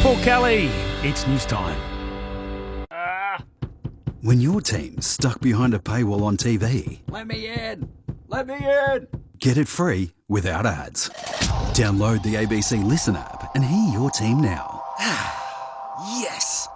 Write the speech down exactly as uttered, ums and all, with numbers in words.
Paul Kelly, it's news time. When your team's stuck behind a paywall on T V, Let me in! Let me in! get it free without ads. Download the A B C Listen app and hear your team now. Yes!